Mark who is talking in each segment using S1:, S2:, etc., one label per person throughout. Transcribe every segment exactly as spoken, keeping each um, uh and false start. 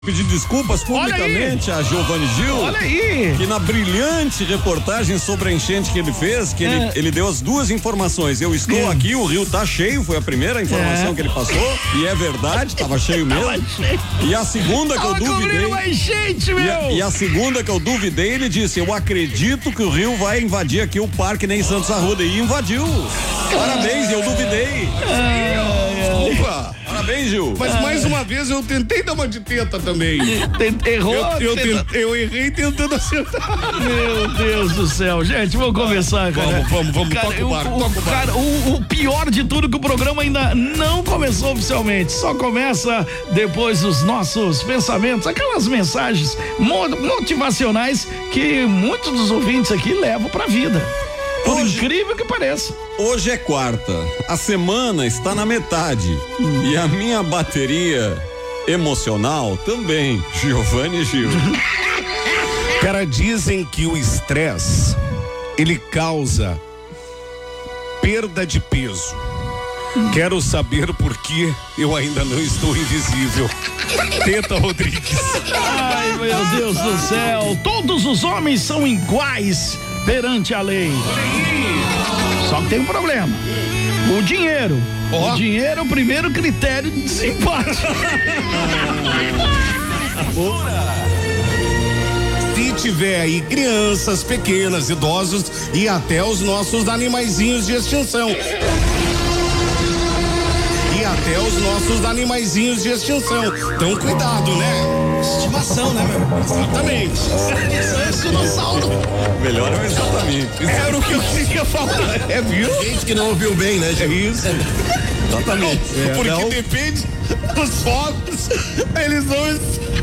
S1: Pedir desculpas publicamente a Giovanni Gil.
S2: Olha aí.
S1: Que na brilhante reportagem sobre a enchente que ele fez, que é. ele, ele deu as duas informações. Eu estou é. aqui, o rio tá cheio, foi a primeira informação é. que ele passou. E é verdade, tava cheio mesmo. Tava cheio. E a segunda que
S2: tava
S1: eu duvidei.
S2: Uma enchente, meu.
S1: E, a, e a segunda que eu duvidei, ele disse: eu acredito que o rio vai invadir aqui o parque nem Santos Arruda. E invadiu. Parabéns, eu duvidei.
S2: Ah,
S1: Desculpa. Parabéns, Gil.
S3: Mas mais uma vez eu tentei dar uma de teta também.
S2: Errou?
S3: Eu, eu, tenta... eu errei tentando acertar.
S2: Meu Deus do céu. Gente, vamos começar, cara.
S3: Vamos, vamos, vamos.
S2: Cara,
S3: toca o barco, toca o barco.
S2: Cara, o, o pior de tudo é que o programa ainda não começou oficialmente. Só começa depois dos nossos pensamentos, aquelas mensagens motivacionais que muitos dos ouvintes aqui levam pra vida. Por hoje, incrível que pareça.
S1: Hoje é quarta, a semana está na metade hum. e a minha bateria emocional também, Giovanni Gil.
S3: Cara, dizem que o estresse, ele causa perda de peso. Hum. Quero saber por que eu ainda não estou invisível. Teta Rodrigues.
S2: Ai, meu Deus do céu, todos os homens são iguais perante a lei. Só que tem um problema. O dinheiro. Oh. O dinheiro é o primeiro critério de desempate.
S3: Se tiver aí crianças, pequenas, idosos e até os nossos animaizinhos de extinção. E até os nossos animaizinhos de extinção. Então cuidado, né?
S2: Estimação, né, meu?
S3: Exatamente.
S2: Dinossauro.
S1: Melhor é exatamente.
S3: Era o que eu queria falar. É, viu?
S4: Gente que não ouviu bem, né, gente?
S3: É isso.
S1: Exatamente.
S3: É, porque não. Depende dos fogos. Eles não...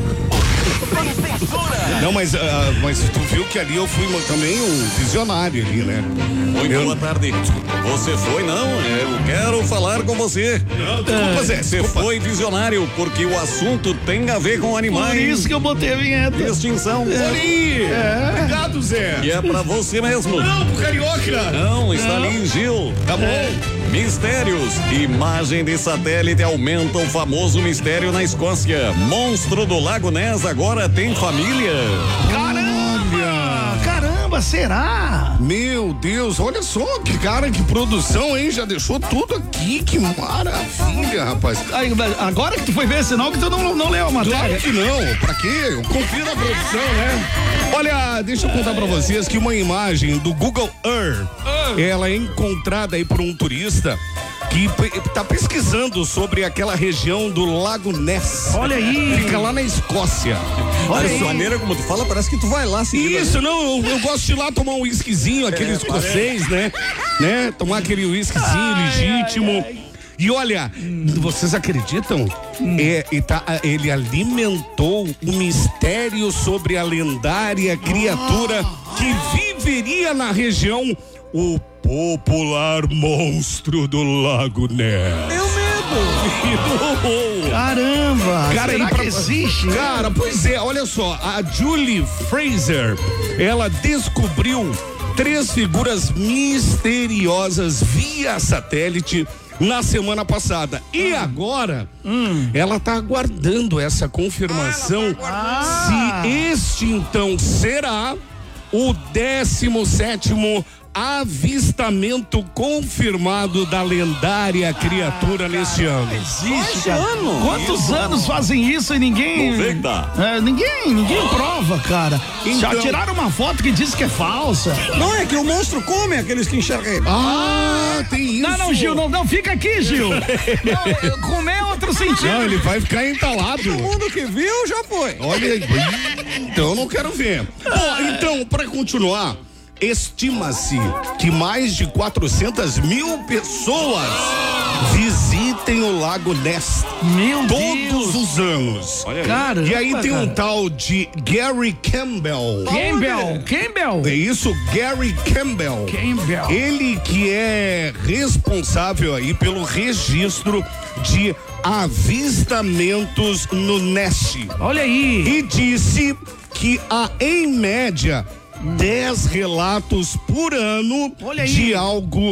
S3: Não, mas, uh, mas tu viu que ali eu fui também um visionário ali, né?
S1: Muito
S3: eu...
S1: boa tarde. Você foi, não? Eu quero falar com você.
S3: Não, desculpa, Zé.
S1: Você
S3: desculpa.
S1: foi visionário, porque o assunto tem a ver com animais.
S2: Por isso que eu botei a vinheta.
S1: De extinção.
S3: É. É. Obrigado, Zé.
S1: E é pra você mesmo.
S3: Não, pro Carioca.
S1: Não, está ali, Gil.
S3: Tá bom. É.
S1: Mistérios. Imagem de satélite aumenta o famoso mistério na Escócia. Monstro do Lago Ness agora tem família.
S2: Caramba! Caramba, será?
S3: Meu Deus, olha só que cara, que produção, hein? Já deixou tudo aqui, que maravilha, rapaz.
S2: Aí, agora que tu foi ver, sinal que tu não, não leu a matéria.
S3: Claro que não, pra quê? Eu confio na produção, né? Olha, deixa eu contar pra vocês que uma imagem do Google Earth, ela é encontrada aí por um turista que tá pesquisando sobre aquela região do Lago Ness.
S2: Olha aí.
S3: Fica lá na Escócia.
S1: Olha a maneira como tu fala, parece que tu vai lá seguir.
S3: Isso, não, eu, eu gosto de ir lá tomar um whiskyzinho, aquele é, escocês, né? né? Tomar aquele whiskyzinho ai, legítimo. Ai, ai. E olha, hum. vocês acreditam? Hum. É, e tá, ele alimentou o mistério sobre a lendária criatura ah. que viveria na região, o popular monstro do Lago Ness.
S2: Meu medo! Caramba!
S3: Cara,
S2: será
S3: pra...
S2: que existe?
S3: Cara, pois é, olha só, a Julie Fraser, ela descobriu três figuras misteriosas via satélite na semana passada. E agora, hum. ela tá aguardando essa confirmação ah. se este então será o décimo sétimo avistamento confirmado da lendária criatura ah, neste ano.
S2: Existe, cara. Ano? Quantos isso, anos fazem isso e ninguém... É, ninguém, ninguém prova, cara. Então, já tiraram uma foto que diz que é falsa.
S1: Não, é que o monstro come aqueles que enxergam ele.
S3: Ah, tem isso.
S2: Não, não, Gil, não, não fica aqui, Gil. Não, comer é outro sentido.
S3: Não, ele vai ficar entalado.
S1: Todo mundo que viu já foi.
S3: Olha aí. Então eu não quero ver. Bom, então, pra continuar, estima-se que mais de quatrocentas mil pessoas visitem o Lago Ness
S2: Meu
S3: todos
S2: Deus.
S3: os anos.
S2: Olha aí. Cara,
S3: e aí tem
S2: cara.
S3: um tal de Gary Campbell.
S2: Campbell, Campbell.
S3: É isso, Gary Campbell.
S2: Campbell.
S3: Ele que é responsável aí pelo registro de avistamentos no Ness.
S2: Olha aí.
S3: E disse que há, em média, dez relatos por ano de algo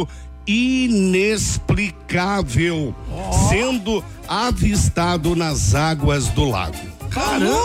S3: inexplicável oh. sendo avistado nas águas do lago.
S2: Caramba.